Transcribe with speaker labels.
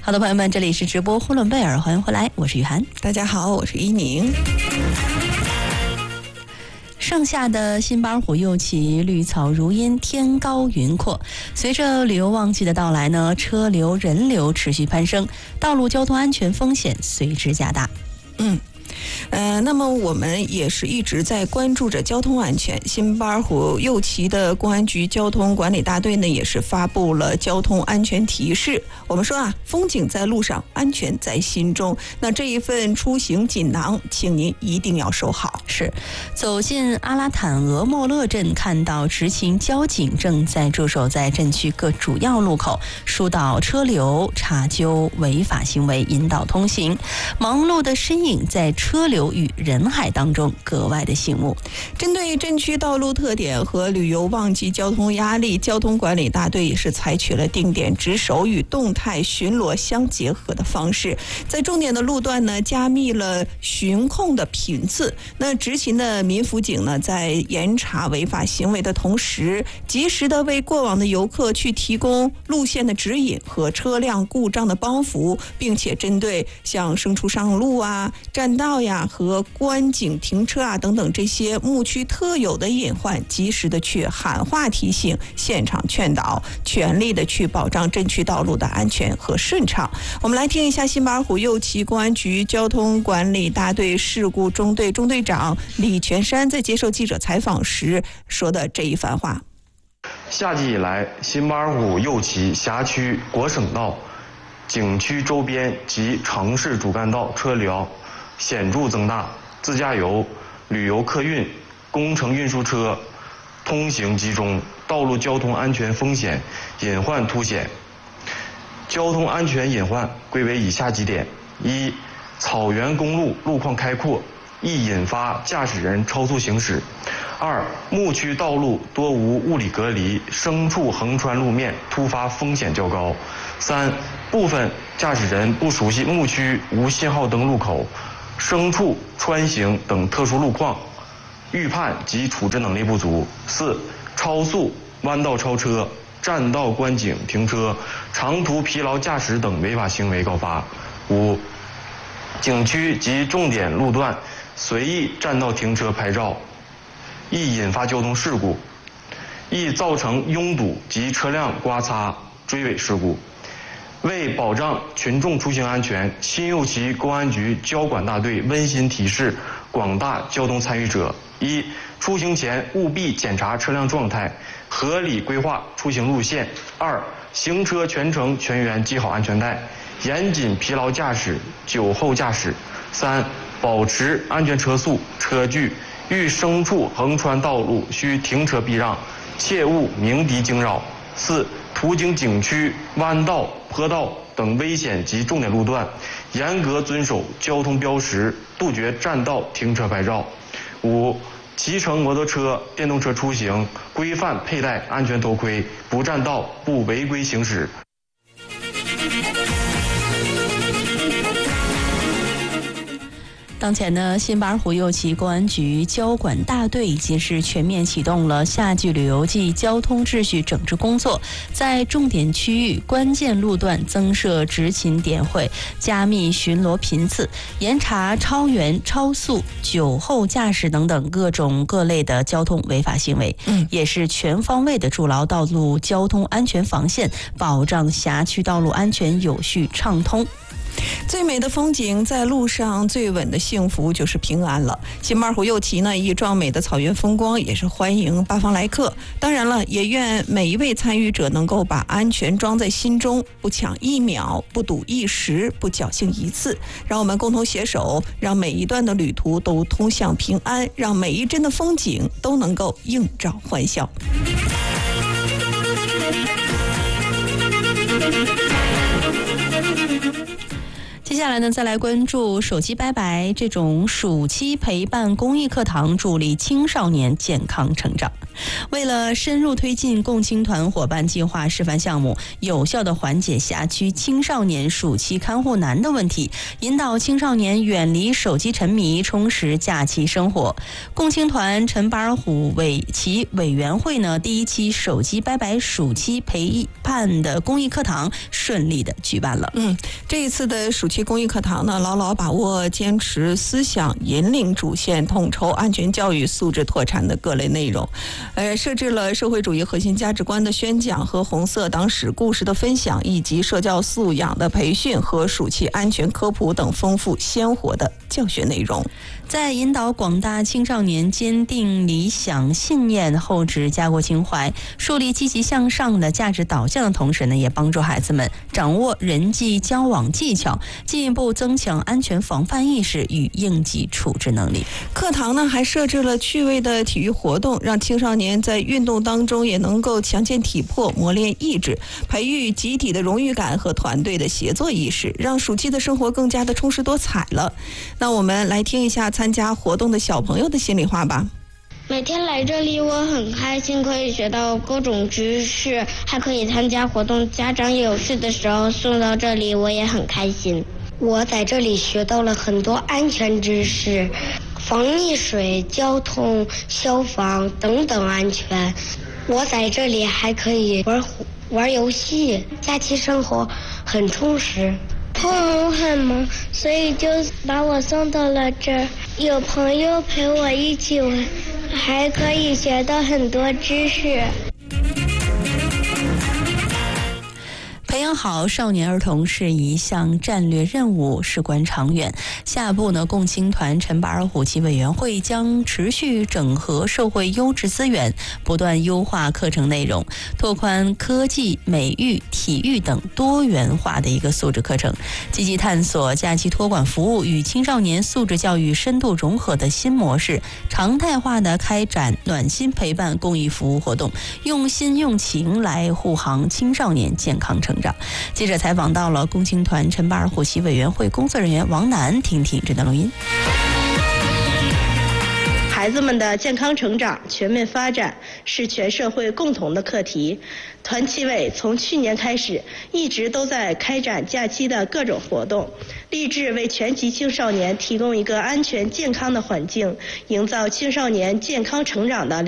Speaker 1: 好的，朋友们，这里是直播呼伦贝尔，欢迎回来，我是雨涵。
Speaker 2: 大家好，我是依宁。
Speaker 1: 盛夏的新巴尔虎又起，绿草如茵，天高云阔。随着旅游旺季的到来呢，车流人流持续攀升，道路交通安全风险随之加大。
Speaker 2: 那么我们也是一直在关注着交通安全。新巴尔虎右旗的公安局交通管理大队呢，也是发布了交通安全提示。我们说风景在路上，安全在心中。那这一份出行锦囊，请您一定要收好。
Speaker 1: 是，走进阿拉坦额莫勒镇，看到执勤交警正在驻守在镇区各主要路口，疏导车流，查究违法行为，引导通行。忙碌的身影在车流与人海当中格外的醒目。
Speaker 2: 针对镇区道路特点和旅游旺季交通压力，交通管理大队也是采取了定点值守与动态巡逻相结合的方式，在重点的路段呢，加密了巡控的频次。那执勤的民辅警呢，在严查违法行为的同时，及时的为过往的游客去提供路线的指引和车辆故障的帮扶，并且针对像牲畜上路占道和观景停车等等这些牧区特有的隐患，及时的去喊话提醒，现场劝导，全力的去保障镇区道路的安全和顺畅。我们来听一下新巴尔虎右旗公安局交通管理大队事故中队中队长李全山在接受记者采访时说的这一番话。
Speaker 3: 夏季以来，新巴尔虎右旗辖区国省道、景区周边及城市主干道车流显著增大，自驾游、旅游客运、工程运输车通行集中，道路交通安全风险隐患凸显。交通安全隐患归为以下几点：一、草原公路路况开阔，易引发驾驶人超速行驶；二、牧区道路多无物理隔离，牲畜横穿路面，突发风险较高；三、部分驾驶人不熟悉牧区无信号灯路口、牲畜穿行等特殊路况，预判及处置能力不足；四、超速、弯道超车、占道观景停车、长途疲劳驾驶等违法行为高发；五、景区及重点路段随意占道停车拍照，易引发交通事故，易造成拥堵及车辆刮擦、追尾事故。为保障群众出行安全，新右旗公安局交管大队温馨提示广大交通参与者：一、出行前务必检查车辆状态，合理规划出行路线；二、行车全程全员系好安全带，严谨疲劳驾驶、酒后驾驶；三、保持安全车速、车距，遇牲畜横穿道路需停车避让，切勿鸣笛惊扰；四、途经景区、弯道、坡道等危险及重点路段，严格遵守交通标识，杜绝占道停车拍照；五、骑乘摩托车、电动车出行，规范佩戴安全头盔，不占道、不违规行驶。
Speaker 1: 当前呢，新巴尔虎右旗公安局交管大队已经是全面启动了夏季旅游季交通秩序整治工作，在重点区域、关键路段增设执勤点会，加密巡逻频次，严查超员、超速、酒后驾驶等等各种各类的交通违法行为，也是全方位的筑牢道路交通安全防线，保障辖区道路安全有序畅通。
Speaker 2: 最美的风景在路上，最稳的幸福就是平安了。新巴尔虎右旗呢，以壮美的草原风光也是欢迎八方来客。当然了，也愿每一位参与者能够把安全装在心中，不抢一秒，不赌一时，不侥幸一次。让我们共同携手，让每一段的旅途都通向平安，让每一帧的风景都能够映照欢笑。
Speaker 1: 接下下来呢，再来关注手机拜拜这种暑期陪伴公益课堂，助力青少年健康成长。为了深入推进共青团伙伴计划示范项目，有效地缓解辖区青少年暑期看护难的问题，引导青少年远离手机沉迷，充实假期生活，共青团陈巴尔虎其委员会呢，第一期手机拜拜暑期陪伴的公益课堂顺利的举办了。
Speaker 2: 这一次的暑期公益课堂呢，牢牢把握坚持思想引领主线，统筹安全教育素质拓展的各类内容，设置了社会主义核心价值观的宣讲和红色党史故事的分享，以及社交素养的培训和暑期安全科普等丰富鲜活的教学内容。
Speaker 1: 在引导广大青少年坚定理想信念、厚植家国情怀、树立积极向上的价值导向的同时呢，也帮助孩子们掌握人际交往技巧，进一步增强安全防范意识与应急处置能力。
Speaker 2: 课堂呢还设置了趣味的体育活动，让青少年在运动当中也能够强健体魄、磨练意志，培育集体的荣誉感和团队的协作意识，让暑期的生活更加的充实多彩了。那我们来听一下参加活动的小朋友的心里话吧。
Speaker 4: 每天来这里我很开心，可以学到各种知识，还可以参加活动，家长也有事的时候送到这里，我也很开心。我在这里学到了很多安全知识，防溺水、交通、消防等等安全。我在这里还可以玩游戏，假期生活很充实。父母很忙，所以就把我送到了这儿，有朋友陪我一起玩，还可以学到很多知识。
Speaker 1: 培养好少年儿童是一项战略任务，事关长远。下一步呢，共青团陈巴尔虎其委员会将持续整合社会优质资源，不断优化课程内容，拓宽科技、美育、体育等多元化的一个素质课程，积极探索假期托管服务与青少年素质教育深度融合的新模式，常态化的开展暖心陪伴公益服务活动，用心用情来护航青少年健康成长。记者采访到了共青团陈巴尔虎其委员会工作人员王楠，听听这段录音。
Speaker 5: 孩子们的健康成长、全面发展是全社会共同的课题。团纪委从去年开始，一直都在开展假期的各种活动，立志为全级青少年提供一个安全健康的环境，营造青少年健康成长的